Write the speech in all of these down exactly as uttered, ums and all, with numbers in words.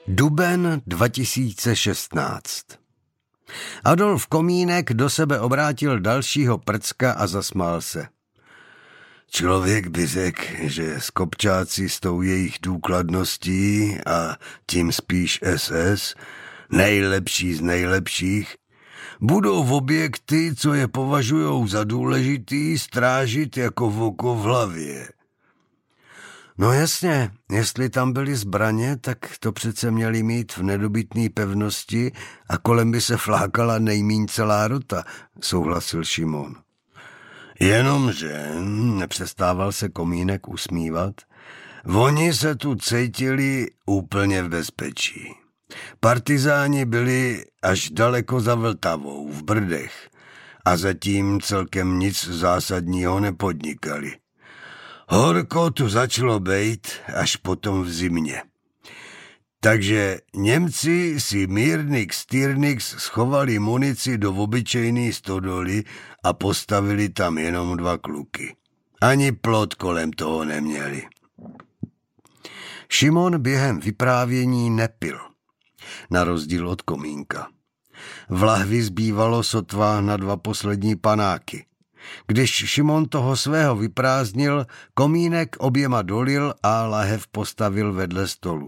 Duben dva tisíce šestnáct. Adolf Komínek do sebe obrátil dalšího prcka a zasmál se. Člověk by řekl, že skopčáci s tou jejich důkladností a tím spíš es es, nejlepší z nejlepších, budou v objekty, co je považujou za důležitý, strážit jako voko v hlavě. No jasně, jestli tam byly zbraně, tak to přece měli mít v nedobytné pevnosti a kolem by se flákala nejmíň celá rota, souhlasil Šimon. Jenomže, nepřestával se Komínek usmívat, oni se tu cítili úplně v bezpečí. Partizáni byli až daleko za Vltavou, v Brdech, a zatím celkem nic zásadního nepodnikali. Horko tu začalo bejt až potom v zimě. Takže Němci si Mírnix Tyrnix schovali munici do obyčejný stodoly a postavili tam jenom dva kluky. Ani plot kolem toho neměli. Šimon během vyprávění nepil, na rozdíl od Komínka. V lahvi zbývalo sotva na dva poslední panáky. Když Šimon toho svého vyprázdnil, Komínek oběma dolil a lahev postavil vedle stolu.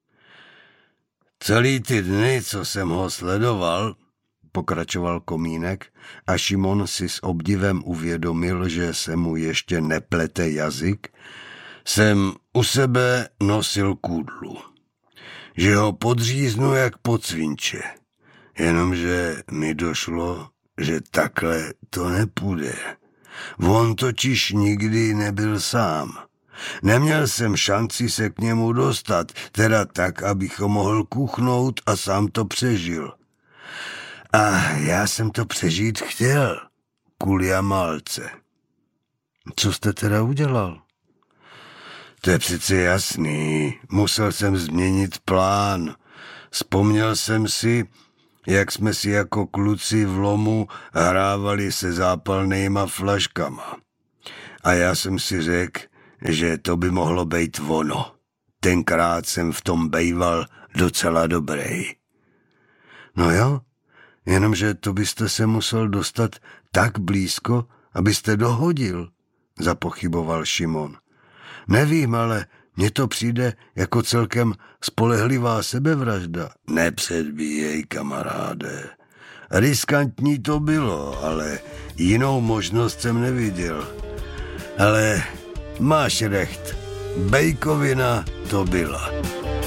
Celý ty dny, co jsem ho sledoval, pokračoval Komínek, a Šimon si s obdivem uvědomil, že se mu ještě neplete jazyk, jsem u sebe nosil kůdlu, že ho podříznu jak pod svinče, jenomže mi došlo, že takhle to nepůjde. On totiž nikdy nebyl sám. Neměl jsem šanci se k němu dostat, teda tak, abych ho mohl kuchnout a sám to přežil. A já jsem to přežít chtěl, kvůli Jamálce. Co jste teda udělal? To je přece jasný, musel jsem změnit plán. Vzpomněl jsem si, jak jsme si jako kluci v lomu hrávali se zápalnýma flaškama. A já jsem si řekl, že to by mohlo být ono. Tenkrát jsem v tom bejval docela dobrý. No jo, jenomže to byste se musel dostat tak blízko, abyste dohodil, zapochyboval Šimon. Nevím, ale mně to přijde jako celkem spolehlivá sebevražda. Nepředbíjej, kamaráde. Riskantní to bylo, ale jinou možnost jsem neviděl. Ale máš recht, bejkovina to byla.